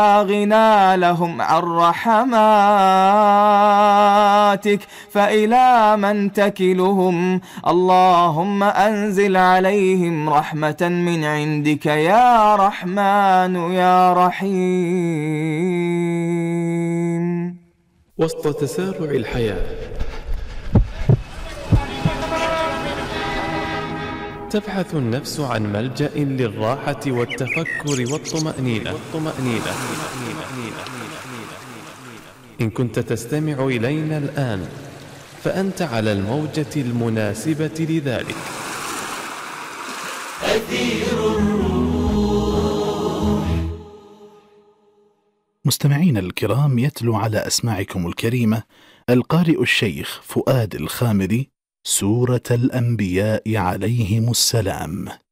غنى لهم عن رحماتك، فإلى من تكلهم؟ اللهم أنزل عليهم رحمة من عندك يا رحمن يا رحيم. وسط تسارع الحياة تبحث النفس عن ملجأ للراحة والتفكر والطمأنينة. إن كنت تستمع إلينا الآن فأنت على الموجة المناسبة لذلك. أثير الروح. مستمعين الكرام، يتلو على أسماعكم الكريمة القارئ الشيخ فؤاد الخامري سورة الأنبياء عليهم السلام.